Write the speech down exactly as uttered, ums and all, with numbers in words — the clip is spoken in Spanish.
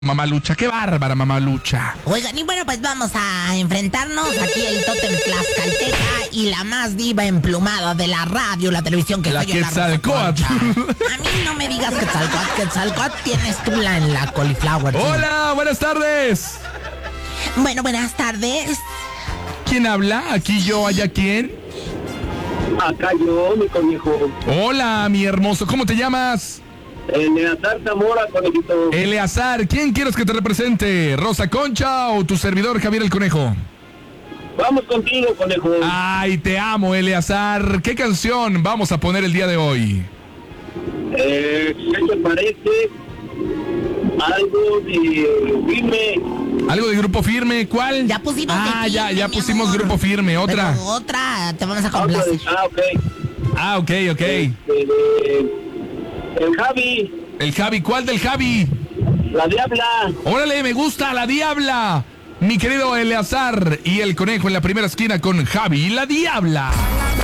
Mamalucha, qué bárbara, Mamalucha. Oigan, y bueno, pues vamos a enfrentarnos aquí el tótem tlaxcalteca y la más diva emplumada de la radio, la televisión que La soy en la Quetzalcóatl. Rosa Concha. A mí no me digas Quetzalcóatl, Quetzalcóatl tienes tú la en la cauliflower. ¿Sí? Hola, buenas tardes. Bueno, buenas tardes. ¿Quién habla? ¿Aquí yo, allá quién? Acá yo, mi conejo. Hola, mi hermoso, ¿cómo te llamas? Eleazar Zamora, conejito. Eleazar, ¿quién quieres que te represente? ¿Rosa Concha o tu servidor Javier el Conejo? Vamos contigo, conejo. Ay, te amo, Eleazar. ¿Qué canción vamos a poner el día de hoy? Eh, ¿qué te parece? Algo de firme. ¿Algo de Grupo Firme? ¿Cuál? Ya pusimos Ah, de ya, Firme, ya mi pusimos amor. Grupo Firme. ¿Otra? Pero otra, te vamos a Otra complacer. de- Ah, ok. Ah, ok, ok. Este, de- el Javi, El Javi, ¿cuál del Javi? la Diabla. Órale, me gusta la Diabla. Mi querido Eleazar y el Conejo en la primera esquina con Javi y la Diabla.